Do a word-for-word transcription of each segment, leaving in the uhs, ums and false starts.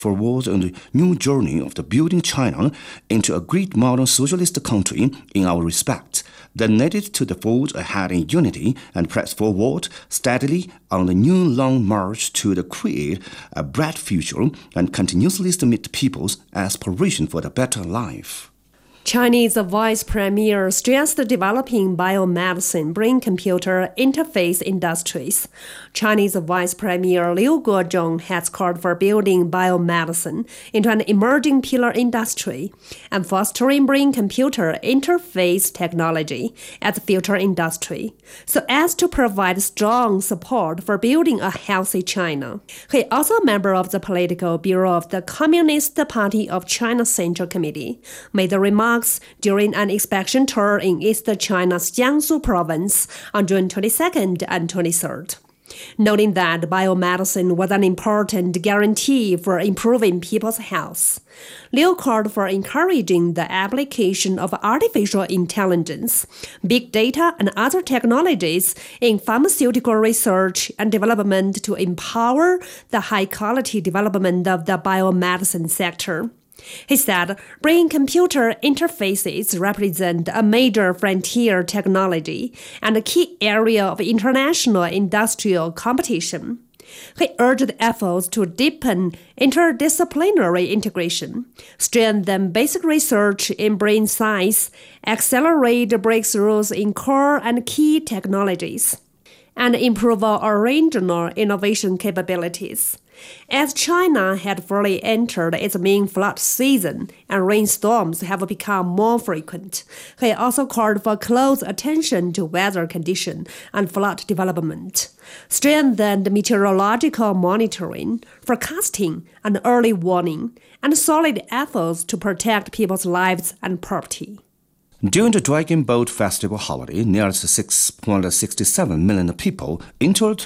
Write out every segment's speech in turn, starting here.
forward on the new journey of the building China into a great modern socialist country in our respect, that needed to forge ahead in unity and press forward steadily on the new long march to the create a bright future and continuously meet people's aspiration for a better life. Chinese Vice Premier stressed developing biomedicine brain-computer interface industries. Chinese Vice Premier Liu Guozhong has called for building biomedicine into an emerging pillar industry and fostering brain-computer interface technology as a future industry, so as to provide strong support for building a healthy China. He also a member of the Political Bureau of the Communist Party of China Central Committee, made the remark during an inspection tour in East China's Jiangsu province on June twenty-second and twenty-third. Noting that biomedicine was an important guarantee for improving people's health, Liu called for encouraging the application of artificial intelligence, big data, and other technologies in pharmaceutical research and development to empower the high-quality development of the biomedicine sector. He said brain-computer interfaces represent a major frontier technology and a key area of international industrial competition. He urged efforts to deepen interdisciplinary integration, strengthen basic research in brain science, accelerate breakthroughs in core and key technologies, and improve our regional innovation capabilities. As China had fully entered its main flood season and rainstorms have become more frequent, he also called for close attention to weather condition and flood development, strengthened meteorological monitoring, forecasting, and early warning, and solid efforts to protect people's lives and property. During the Dragon Boat Festival holiday, nearly six point six seven million people entered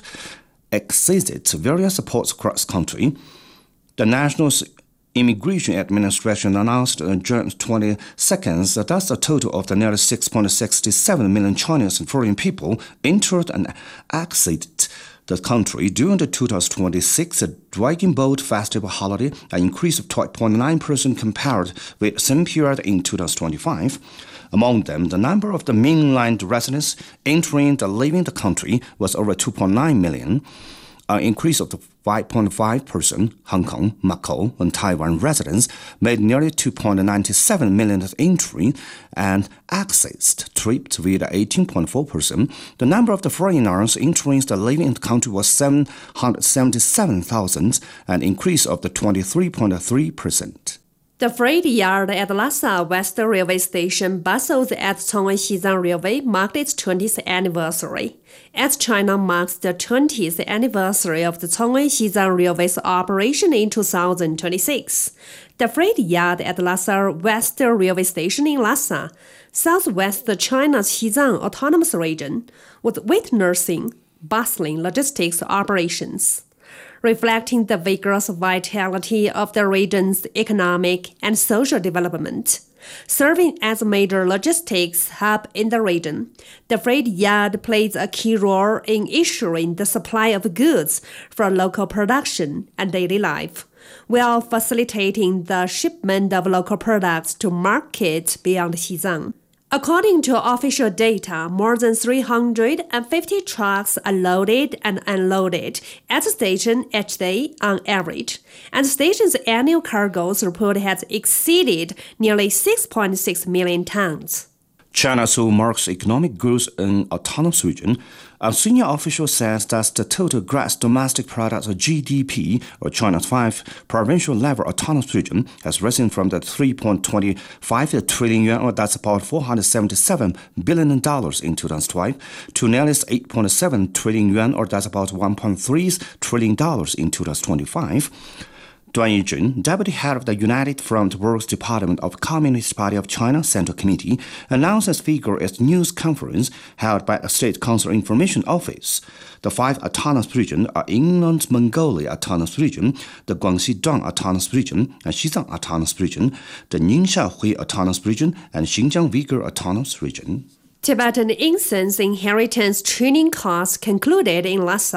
exceeded various ports across country. The National Immigration Administration announced on June twenty-second that that's a total of the nearly six point six seven million Chinese and foreign people entered and exited the country during the two thousand twenty-six Dragon Boat Festival holiday, an increase of twelve point nine percent compared with the same period in two thousand twenty-five. Among them, the number of the mainland residents entering and leaving the country was over two point nine million, an increase of five point five percent. Hong Kong, Macau, and Taiwan residents made nearly two point nine seven million entry and exits tripped with eighteen point four percent. The number of the foreigners entering and leaving the country was seven hundred seventy-seven thousand, an increase of the twenty-three point three percent. The freight yard at Lhasa West Railway Station bustles at Changwon-Xizang Railway marked its twentieth anniversary. As China marks the twentieth anniversary of the Changwon-Xizang Railway's operation in two thousand twenty-six, the freight yard at Lhasa West Railway Station in Lhasa, southwest China's Xizang Autonomous Region, was witnessing bustling logistics operations, reflecting the vigorous vitality of the region's economic and social development. Serving as a major logistics hub in the region, the freight yard plays a key role in ensuring the supply of goods for local production and daily life, while facilitating the shipment of local products to markets beyond Xizang. According to official data, more than three hundred fifty trucks are loaded and unloaded at the station each day on average, and the station's annual cargo throughput has exceeded nearly six point six million tons. China so marks economic growth in autonomous region. A senior official says that the total gross domestic product, or G D P, or China's five provincial level autonomous region, has risen from the three point two five trillion yuan, or that's about four hundred seventy-seven billion dollars in two thousand twelve, to nearly eight point seven trillion yuan, or that's about one point three trillion dollars in two thousand twenty-five. Duan Yijun, deputy head of the United Front Works Department of Communist Party of China Central Committee, announced this figure at a news conference held by the State Council Information Office. The five autonomous regions are Inland Mongolia Autonomous Region, the Guangxi Dong Autonomous Region, and Xizang Autonomous Region, the Ningxia Hui Autonomous Region, and Xinjiang Uyghur Autonomous Region. Tibetan Incense Inheritance Training course concluded in Lhasa.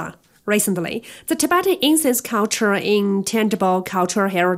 Recently, the Tibetan incense culture intangible cultural heritage